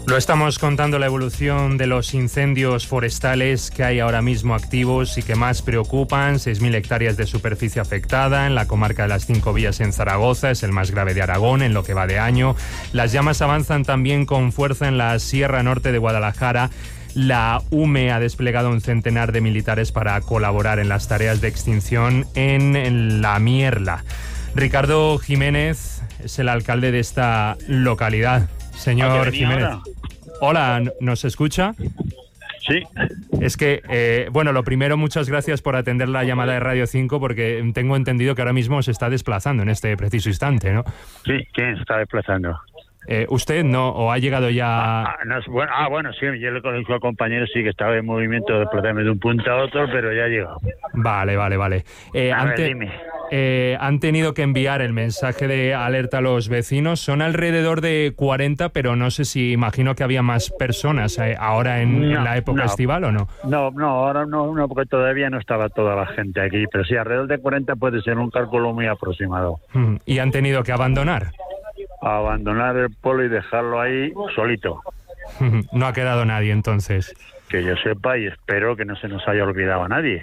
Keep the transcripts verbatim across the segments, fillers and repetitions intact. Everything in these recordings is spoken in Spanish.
Lo estamos contando, la evolución de los incendios forestales que hay ahora mismo activos y que más preocupan. seis mil hectáreas de superficie afectada en la comarca de las Cinco Vías en Zaragoza, es el más grave de Aragón en lo que va de año. Las llamas avanzan también con fuerza en la Sierra Norte de Guadalajara. La U M E ha desplegado un centenar de militares para colaborar en las tareas de extinción en, en La Mierla. Ricardo Jiménez es el alcalde de esta localidad. Señor Jiménez. Ahora? Hola, ¿nos escucha? Sí. Es que, eh, bueno, lo primero, muchas gracias por atender la llamada de Radio cinco, porque tengo entendido que ahora mismo se está desplazando en este preciso instante, ¿no? Sí, ¿quién se está desplazando? Eh, ¿Usted no? ¿O ha llegado ya...? Ah, no, bueno, ah, bueno, sí, yo le conozco al compañero, sí, que estaba en movimiento de desplazarme de un punto a otro, pero ya ha llegado. Vale, vale, vale. Eh, a ante, ver, dime. Eh, han tenido que enviar el mensaje de alerta a los vecinos. Son alrededor de cuarenta, pero no sé si, imagino que había más personas eh, ahora en, no, en la época no, estival, ¿o no? No, no, ahora no, no, porque todavía no estaba toda la gente aquí, pero sí, alrededor de cuarenta puede ser un cálculo muy aproximado. Mm, ¿Y han tenido que abandonar? Abandonar el pueblo y dejarlo ahí solito. No ha quedado nadie, entonces. Que yo sepa, y espero que no se nos haya olvidado a nadie.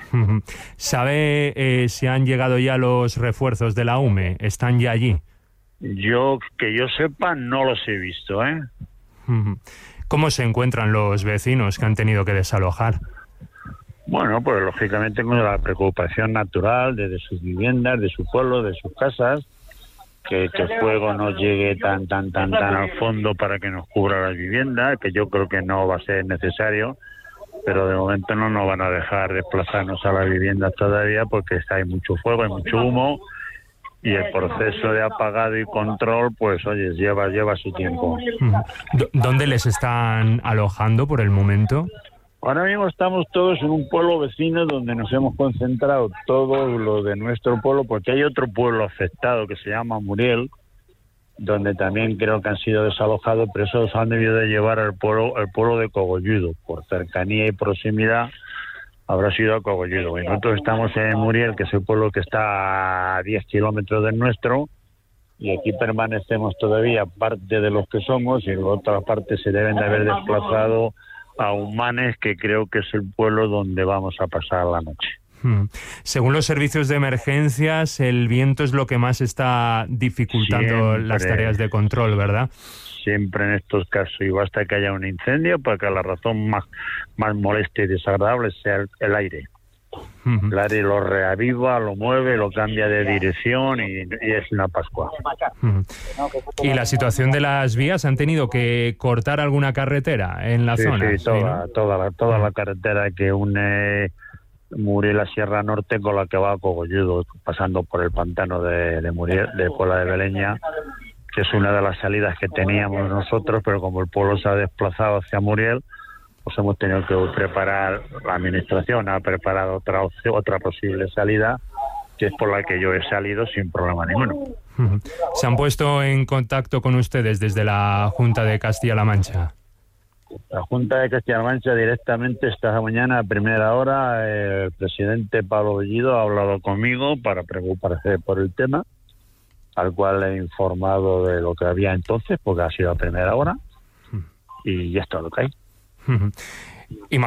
¿Sabe eh, si han llegado ya los refuerzos de la U M E? ¿Están ya allí? Yo, que yo sepa, no los he visto, ¿eh? ¿Cómo se encuentran los vecinos que han tenido que desalojar? Bueno, pues lógicamente con la preocupación natural de, de sus viviendas, de su pueblo, de sus casas, que, que el fuego no llegue tan, tan, tan, tan al fondo para que nos cubra las viviendas, que yo creo que no va a ser necesario, pero de momento no nos van a dejar desplazarnos a las viviendas todavía porque hay mucho fuego, hay mucho humo y el proceso de apagado y control, pues oye, lleva, lleva su tiempo. ¿Dónde les están alojando por el momento? Ahora mismo estamos todos en un pueblo vecino donde nos hemos concentrado todo lo de nuestro pueblo, porque hay otro pueblo afectado que se llama Muriel, donde también creo que han sido desalojados, pero esos han debido de llevar al pueblo, al pueblo de Cogolludo, por cercanía y proximidad habrá sido a Cogolludo. Y nosotros estamos en Muriel, que es el pueblo que está a diez kilómetros del nuestro, y aquí permanecemos todavía parte de los que somos, y en la otra parte se deben de haber desplazado a Humanes, que creo que es el pueblo donde vamos a pasar la noche. Hmm. Según los servicios de emergencias, el viento es lo que más está dificultando siempre las tareas de control, ¿verdad? Siempre en estos casos, y basta que haya un incendio para que la razón más, más molesta y desagradable sea el, el aire. Uh-huh. El aire lo reaviva, lo mueve, lo cambia de dirección y, y es una Pascua. Uh-huh. ¿Y la situación de las vías? ¿Han tenido que cortar alguna carretera en la sí, zona? Sí, toda, ¿sí, no? toda, la, toda la carretera que une Muriel a Sierra Norte con la que va a Cogolludo, pasando por el pantano de, de Muriel, de Puebla de Beleña, que es una de las salidas que teníamos nosotros, pero como el pueblo se ha desplazado hacia Muriel, pues hemos tenido que preparar, la administración ha preparado otra otra posible salida, que es por la que yo he salido sin problema ninguno. ¿Se han puesto en contacto con ustedes desde la Junta de Castilla-La Mancha? La Junta de Castilla-La Mancha directamente esta mañana a primera hora, el presidente Pablo Bellido ha hablado conmigo para preocuparse por el tema, al cual le he informado de lo que había entonces, porque ha sido a primera hora, y ya está lo que hay. Uh-huh.